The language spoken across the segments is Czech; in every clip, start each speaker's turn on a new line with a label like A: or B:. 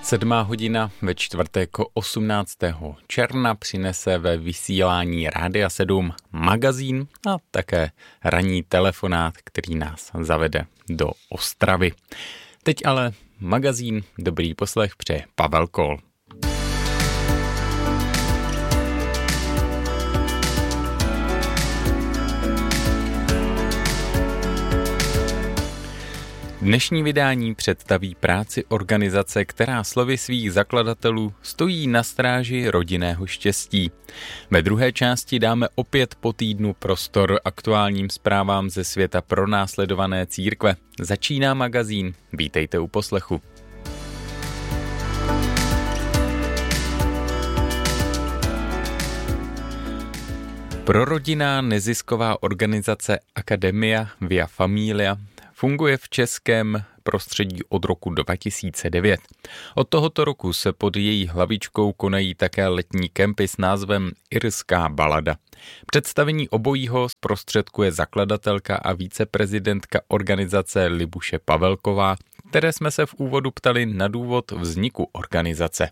A: 7:00 ve čtvrtek 18. června přinese ve vysílání Rádia 7 magazín a také ranní telefonát, který nás zavede do Ostravy. Teď ale magazín, dobrý poslech přeje Pavel Kol. Dnešní vydání představí práci organizace, která slovy svých zakladatelů stojí na stráži rodinného štěstí. Ve druhé části dáme opět po týdnu prostor aktuálním zprávám ze světa pronásledované církve. Začíná magazín, vítejte u poslechu. Prorodinná nezisková organizace Academia Via Familia funguje v českém prostředí od roku 2009. Od tohoto roku se pod její hlavičkou konají také letní kempy s názvem Irská balada. Představení obojího zprostředkuje zakladatelka a viceprezidentka organizace Libuše Pavelková, které jsme se v úvodu ptali na důvod vzniku organizace.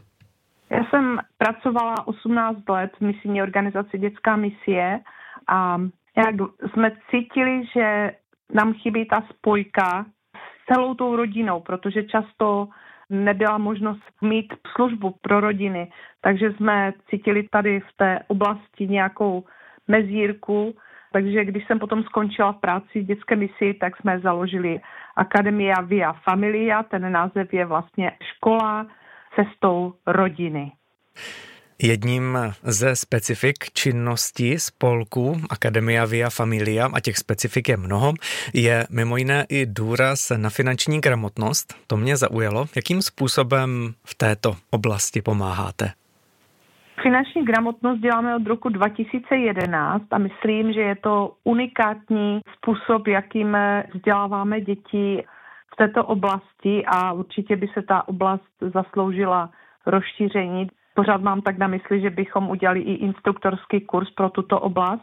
B: Já jsem pracovala 18 let v misijní organizaci Dětská misie a jak jsme cítili, že nám chybí ta spojka s celou tou rodinou, protože často nebyla možnost mít službu pro rodiny, takže jsme cítili tady v té oblasti nějakou mezírku, takže když jsem potom skončila v práci v dětské misii, tak jsme založili Academia Via Familia, ten název je vlastně škola cestou rodiny.
C: Jedním ze specifik činnosti spolku Academia Via Familia, a těch specifik je mnoho, je mimo jiné i důraz na finanční gramotnost. To mě zaujalo. Jakým způsobem v této oblasti pomáháte?
B: Finanční gramotnost děláme od roku 2011 a myslím, že je to unikátní způsob, jakým vzděláváme děti v této oblasti a určitě by se ta oblast zasloužila rozšíření. Pořád mám tak na mysli, že bychom udělali i instruktorský kurz pro tuto oblast.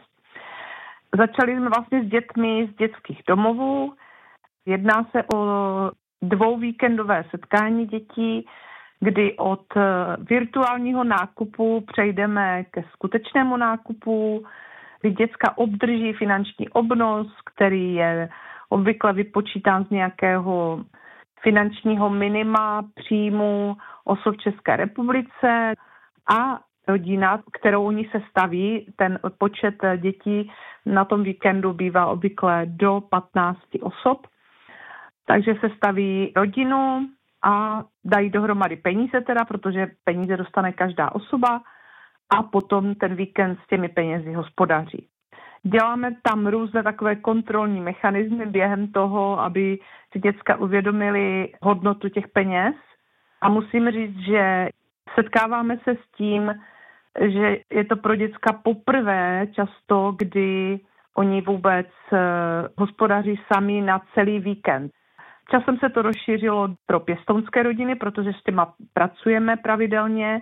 B: Začali jsme vlastně s dětmi z dětských domovů. Jedná se o 2víkendové setkání dětí, kdy od virtuálního nákupu přejdeme ke skutečnému nákupu, kdy děcka obdrží finanční obnos, který je obvykle vypočítán z nějakého finančního minima příjmu osob v České republice a rodina, kterou oni se staví, ten počet dětí na tom víkendu bývá obvykle do 15 osob. Takže se staví rodinu a dají dohromady peníze teda, protože peníze dostane každá osoba a potom ten víkend s těmi penězi hospodaří. Děláme tam různé takové kontrolní mechanismy během toho, aby si děcka uvědomili hodnotu těch peněz. A musím říct, že setkáváme se s tím, že je to pro děcka poprvé často, kdy oni vůbec hospodaří sami na celý víkend. Časem se to rozšířilo pro pěstounské rodiny, protože s těma pracujeme pravidelně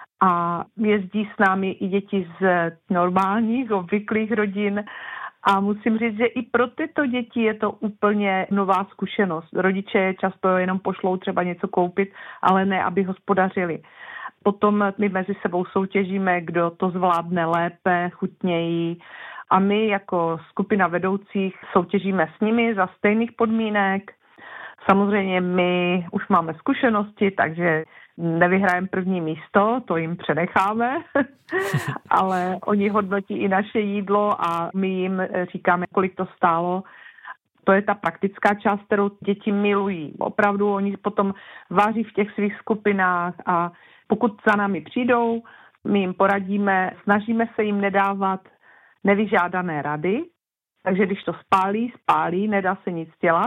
B: a jezdí s námi i děti z normálních, obvyklých rodin. A musím říct, že i pro tyto děti je to úplně nová zkušenost. Rodiče je často jenom pošlou třeba něco koupit, ale ne, aby hospodařili. Potom my mezi sebou soutěžíme, kdo to zvládne lépe, chutněji. A my jako skupina vedoucích soutěžíme s nimi za stejných podmínek. Samozřejmě my už máme zkušenosti, takže nevyhrajeme první místo, to jim přenecháme, ale oni hodnotí i naše jídlo a my jim říkáme, kolik to stálo. To je ta praktická část, kterou děti milují. Opravdu oni potom vaří v těch svých skupinách a pokud za námi přijdou, my jim poradíme, snažíme se jim nedávat nevyžádané rady, takže když to spálí, nedá se nic dělat.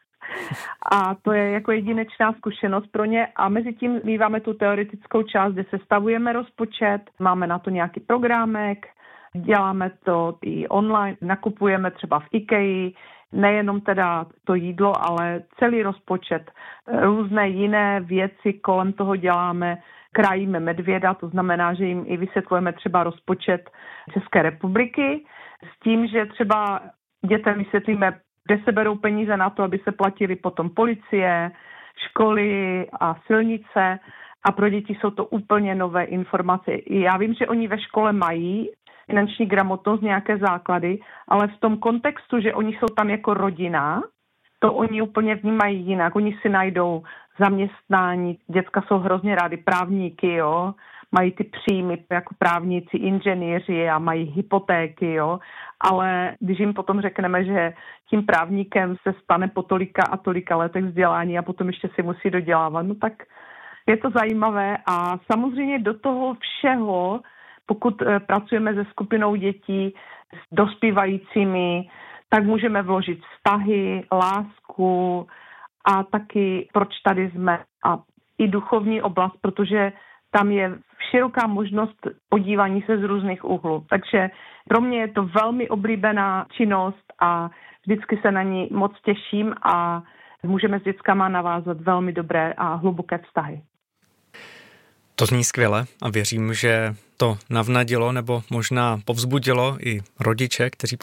B: A to je jako jedinečná zkušenost pro ně a mezi tím míváme tu teoretickou část, kde sestavujeme rozpočet, máme na to nějaký programek, děláme to i online, nakupujeme třeba v IKEA, nejenom teda to jídlo, ale celý rozpočet, různé jiné věci kolem toho děláme, krájíme medvěda, to znamená, že jim i vysvětlujeme třeba rozpočet České republiky s tím, že třeba dětem vysvětlíme, kde se berou peníze na to, aby se platili potom policie, školy a silnice a pro děti jsou to úplně nové informace. Já vím, že oni ve škole mají finanční gramotnost, nějaké základy, ale v tom kontextu, že oni jsou tam jako rodina, to oni úplně vnímají jinak. Oni si najdou zaměstnání, děcka jsou hrozně rádi, právníky, jo, mají ty příjmy jako právníci, inženýři a mají hypotéky, jo, ale když jim potom řekneme, že tím právníkem se stane po tolika a tolika letech vzdělání a potom ještě si musí dodělávat, no tak je to zajímavé a samozřejmě do toho všeho, pokud pracujeme se skupinou dětí s dospívajícími, tak můžeme vložit vztahy, lásku a taky proč tady jsme a i duchovní oblast, protože tam je široká možnost podívání se z různých úhlů. Takže pro mě je to velmi oblíbená činnost a vždycky se na ní moc těším a můžeme s dětskama navázat velmi dobré a hluboké vztahy.
C: To zní skvěle a věřím, že to navnadilo nebo možná povzbudilo i rodiče, kteří